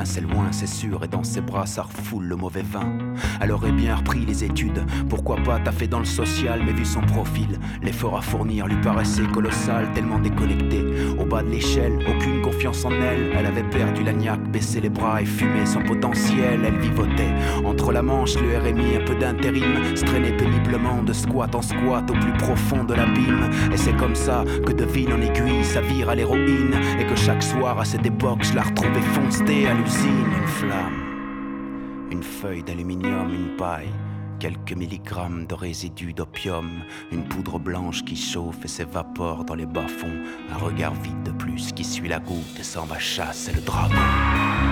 c'est loin, c'est sûr, et dans ses bras ça refoule le mauvais vin. Elle aurait bien repris les études, pourquoi pas taffer dans le social, mais vu son profil, l'effort à fournir lui paraissait colossal, tellement déconnecté. Au bas de l'échelle, aucune confiance en elle, elle avait perdu la niaque, baissé les bras et fumé son potentiel. Elle vivotait entre la Manche, le RMI, un peu d'intérim, se traînait péniblement de squat en squat au plus profond de l'abîme. Et c'est comme ça que de ville en aiguille ça vire à l'héroïne, et que chaque soir à cette époque je la retrouvais foncée à l'usine. Une flamme, une feuille d'aluminium, une paille, quelques milligrammes de résidus d'opium, une poudre blanche qui chauffe et s'évapore dans les bas-fonds, un regard vide de plus qui suit la goutte et s'en va chasser le dragon.